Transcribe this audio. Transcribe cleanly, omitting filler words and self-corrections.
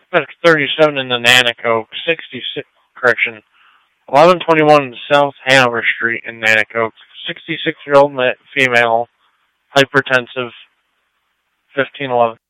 suspect 37 in the Nanaco, 66, 1121 South Hanover Street in Nanaco, 66-year-old female, hypertensive, 1511.